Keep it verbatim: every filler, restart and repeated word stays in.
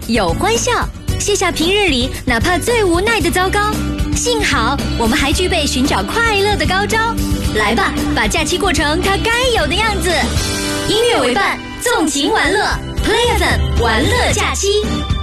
有欢笑，卸下平日里哪怕最无奈的糟糕。幸好我们还具备寻找快乐的高招。来吧，把假期过成它该有的样子。音乐为伴，纵情玩乐 ，Play F M 玩乐假期。